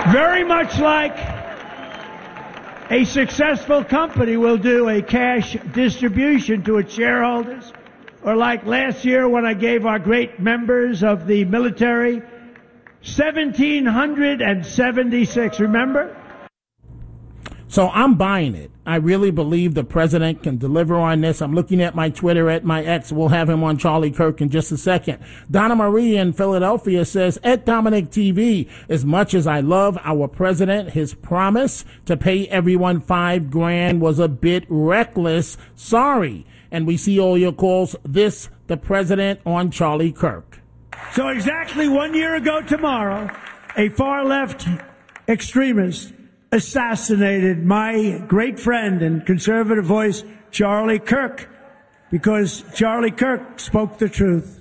Very much like a successful company will do a cash distribution to its shareholders, or like last year when I gave our great members of the military 1,776, remember? So I'm buying it. I really believe the president can deliver on this. I'm looking at my Twitter at my ex. We'll have him on Charlie Kirk in just a second. Donna Marie in Philadelphia says, at Dominic TV, as much as I love our president, his promise to pay everyone $5,000 was a bit reckless. Sorry. And we see all your calls. This, the president on Charlie Kirk. So exactly 1 year ago tomorrow, a far-left extremist assassinated my great friend and conservative voice, Charlie Kirk, because Charlie Kirk spoke the truth.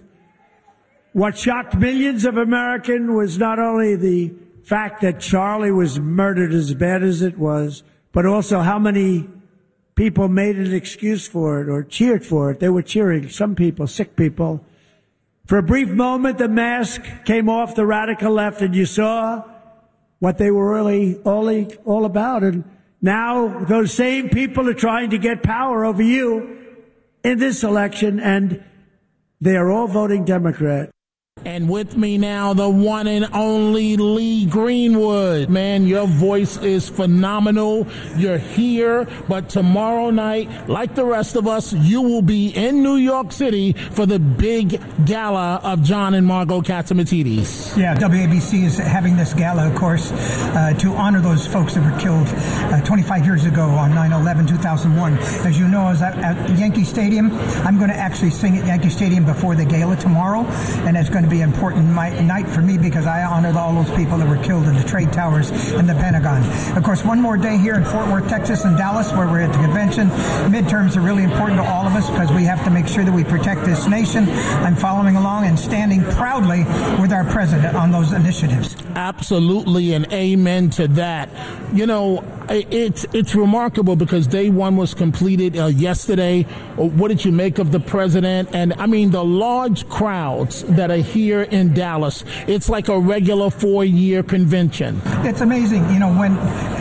What shocked millions of Americans was not only the fact that Charlie was murdered as bad as it was, but also how many people made an excuse for it or cheered for it. They were cheering, some people, sick people. For a brief moment, the mask came off the radical left and you saw what they were really all about. And now those same people are trying to get power over you in this election, and they are all voting Democrat. And with me now, the one and only Lee Greenwood. Man, your voice is phenomenal. You're here, but tomorrow night, like the rest of us, you will be in New York City for the big gala of John and Margot Catsimatidis. Yeah, WABC is having this gala, of course, to honor those folks that were killed 25 years ago on 9/11/2001. As you know, I was at Yankee Stadium. I'm going to actually sing at Yankee Stadium before the gala tomorrow, and it's going to be an important night for me because I honored all those people that were killed in the trade towers and the Pentagon. Of course, one more day here in Fort Worth, Texas, and Dallas, where we're at the convention. Midterms are really important to all of us because we have to make sure that we protect this nation. I'm following along and standing proudly with our president on those initiatives. Absolutely, and amen to that. You know, it's remarkable because day one was completed yesterday. What did you make of the president? And I mean, the large crowds that are here in Dallas, it's like a regular 4-year convention. It's amazing, you know, when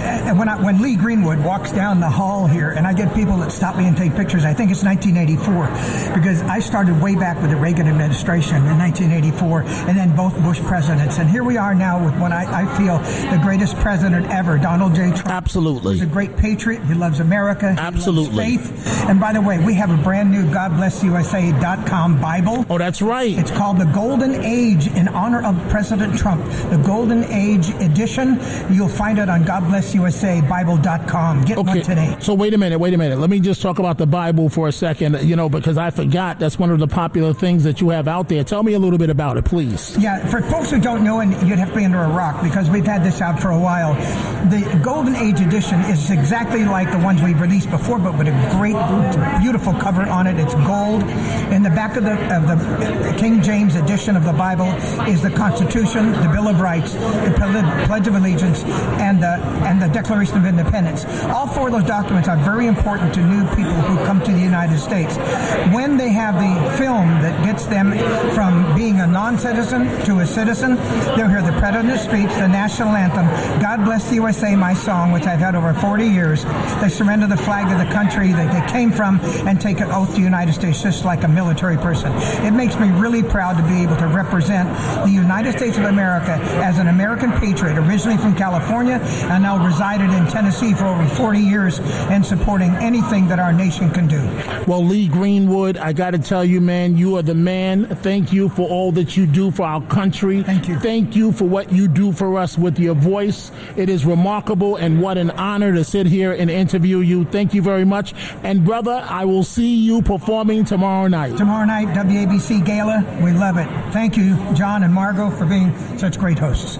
Lee Greenwood walks down the hall here, and I get people that stop me and take pictures. I think it's 1984 because I started way back with the Reagan administration in 1984, and then both Bush presidents. And here we are now with what I feel the greatest president ever, Donald J. Trump. Absolutely. He's a great patriot. He loves America. Absolutely. He loves faith. And by the way, we have a brand new GodBlessUSA.com Bible. Oh, that's right. It's called the Golden Age in honor of President Trump. The Golden Age edition. You'll find it on GodBlessUSABible.com. Get one today. So wait a minute. Let me just talk about the Bible for a second, you know, because I forgot that's one of the popular things that you have out there. Tell me a little bit about it, please. Yeah, for folks who don't know, and you'd have to be under a rock because we've had this out for a while, the Golden Age edition is exactly like the ones we've released before, but with a great, beautiful cover on it. It's gold. In the back of the King James edition of the Bible is the Constitution, the Bill of Rights, the Pledge of Allegiance, and the Declaration of Independence. All four of those documents are very important to new people who come to the United States. When they have the film that gets them from being a non-citizen to a citizen, they'll hear the President's speech, the national anthem, God Bless the USA, my song, which I've had over 40 years. They surrender the flag of the country that they came from and take an oath to the United States just like a military person. It makes me really proud to be able to represent the United States of America as an American patriot, originally from California, and now resided in Tennessee for over 40 years and supporting anything that our nation can do. Well, Lee Greenwood, I got to tell you, man, you are the man. Thank you for all that you do for our country. Thank you. Thank you for what you do for us with your voice. It is remarkable, and what an honor to sit here and interview you. Thank you very much. And, brother, I will see you performing tomorrow night. Tomorrow night, WABC Gala. We love it. Thank you, John and Margot, for being such great hosts.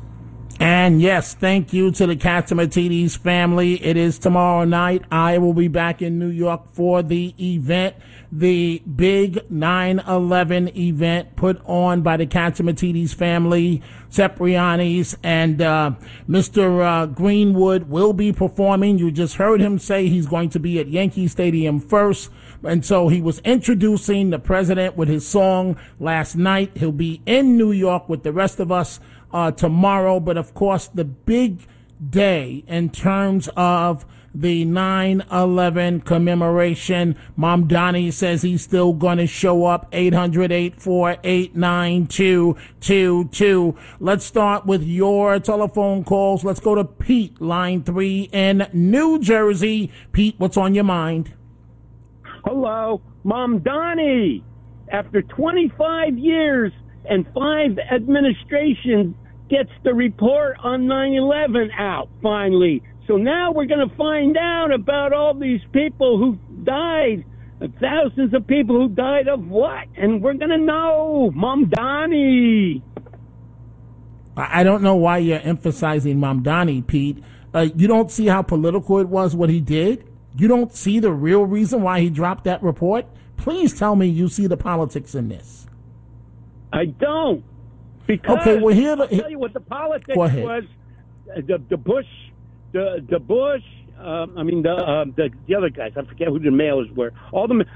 And yes, thank you to the Catsimatidis family. It is tomorrow night. I will be back in New York for the event, the big 9/11 event put on by the Catsimatidis family, Cipriani's, and Mr. Greenwood will be performing. You just heard him say he's going to be at Yankee Stadium first. And so he was introducing the president with his song last night. He'll be in New York with the rest of us tomorrow. But, of course, the big day in terms of the 9/11 commemoration. Mamdani says he's still going to show up. 800-848-9222. Let's start with your telephone calls. Let's go to Pete, line 3 in New Jersey. Pete, what's on your mind? Hello, Mamdani. After 25 years and 5 administrations, gets the report on 9/11 out finally. So now we're going to find out about all these people who died, thousands of people who died of what? And we're going to know, Mamdani. I don't know why you're emphasizing Mamdani, Pete. You don't see how political it was what he did? You don't see the real reason why he dropped that report? Please tell me you see the politics in this. I don't. Because okay, well, I'll tell you what the politics was. The Bush, the other guys. I forget who the mayors were. All the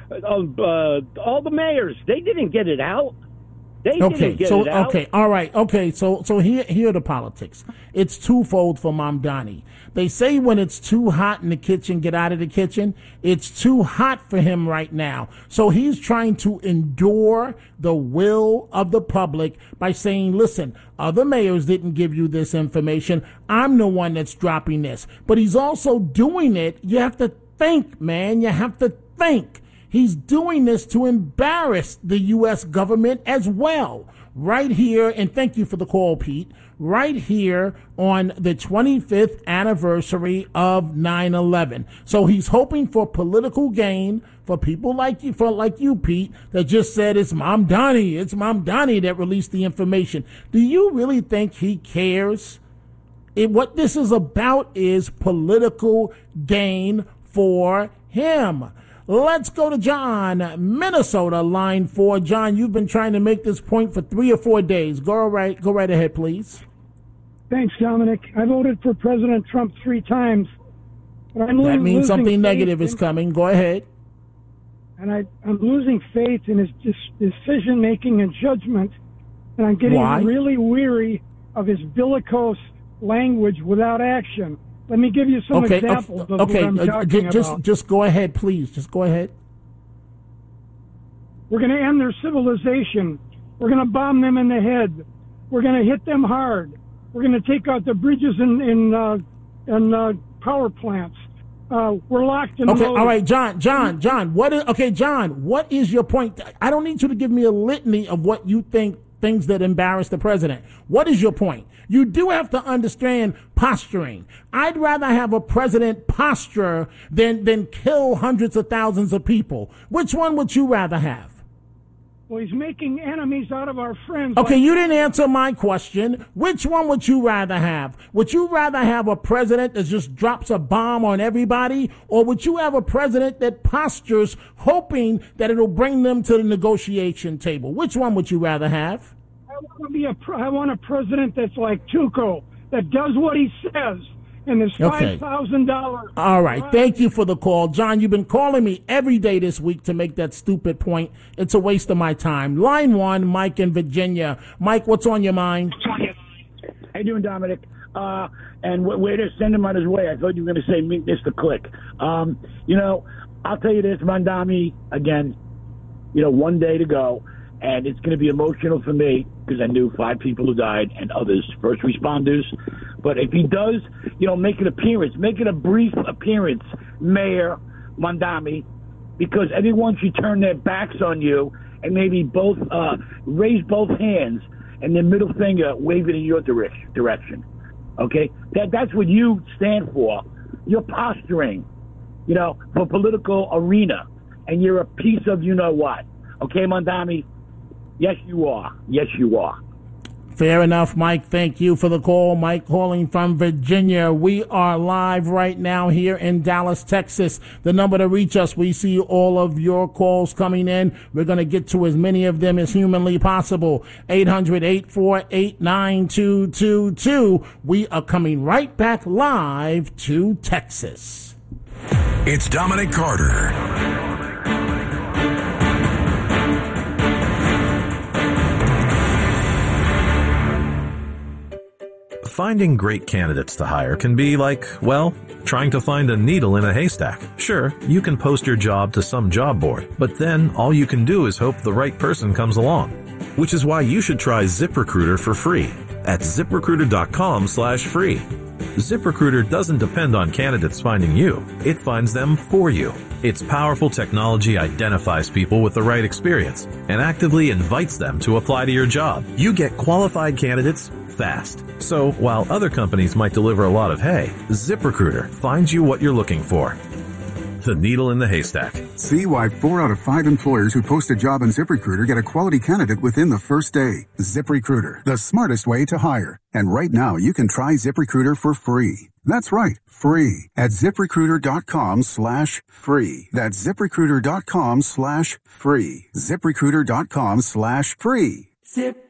mayors. They didn't get it out. They didn't get it out. Okay, all right. Okay, so here are the politics. It's twofold for Mamdani. They say when it's too hot in the kitchen, get out of the kitchen. It's too hot for him right now. So he's trying to endure the will of the public by saying, listen, other mayors didn't give you this information. I'm the one that's dropping this. But he's also doing it. You have to think, man. You have to think. He's doing this to embarrass the U.S. government as well. Right here, and thank you for the call, Pete, right here on the 25th anniversary of 9/11. So he's hoping for political gain for people like you, Pete, that just said it's Mamdani that released the information. Do you really think he cares? What this is about is political gain for him. Let's go to John, Minnesota, line 4. John, you've been trying to make this point for 3 or 4 days. Go right ahead, please. Thanks, Dominic. I voted for President Trump 3 times. But that means something negative is coming. Go ahead. And I'm losing faith in his decision-making and judgment. And I'm getting really weary of his bellicose language without action. Let me give you some examples of what I'm talking about. Just go ahead, please. Just go ahead. We're going to end their civilization. We're going to bomb them in the head. We're going to hit them hard. We're going to take out the bridges and power plants. We're locked in. Okay, all right, John. What is your point? I don't need you to give me a litany of what you think things that embarrass the president. What is your point? You do have to understand posturing. I'd rather have a president posture than kill hundreds of thousands of people. Which one would you rather have? Well, he's making enemies out of our friends. Okay, you didn't answer my question. Which one would you rather have? Would you rather have a president that just drops a bomb on everybody? Or would you have a president that postures hoping that it'll bring them to the negotiation table? Which one would you rather have? I want a president that's like Tuco, that does what he says. And there's $5,000. All right. Thank you for the call. John, you've been calling me every day this week to make that stupid point. It's a waste of my time. Line 1, Mike in Virginia. Mike, what's on your mind? How you doing, Dominic? And we're just sending him on his way. I thought you were going to say meet Mr. Click. I'll tell you this, Mamdani, again, 1 day to go. And it's going to be emotional for me because I knew 5 people who died and others, first responders. But if he does, make an appearance, make it a brief appearance, Mayor Mamdani, because everyone should turn their backs on you and maybe both raise both hands and their middle finger wave it in your direction. Okay? That's what you stand for. You're posturing, for political arena. And you're a piece of what. Okay, Mamdani? Yes, you are. Yes, you are. Fair enough, Mike. Thank you for the call. Mike calling from Virginia. We are live right now here in Dallas, Texas. The number to reach us, we see all of your calls coming in. We're going to get to as many of them as humanly possible. 800-848-9222. We are coming right back live to Texas. It's Dominic Carter. Finding great candidates to hire can be like, well, trying to find a needle in a haystack. Sure, you can post your job to some job board, but then all you can do is hope the right person comes along. Which is why you should try ZipRecruiter for free at ZipRecruiter.com/free. ZipRecruiter doesn't depend on candidates finding you. It finds them for you. Its powerful technology identifies people with the right experience and actively invites them to apply to your job. You get qualified candidates fast. So while other companies might deliver a lot of hay, ZipRecruiter finds you what you're looking for. The needle in the haystack. See why 4 out of 5 employers who post a job on ZipRecruiter get a quality candidate within the first day. ZipRecruiter, the smartest way to hire. And right now, you can try ZipRecruiter for free. That's right, free at ZipRecruiter.com/free. That's ZipRecruiter.com/free. ZipRecruiter.com/free. Zip.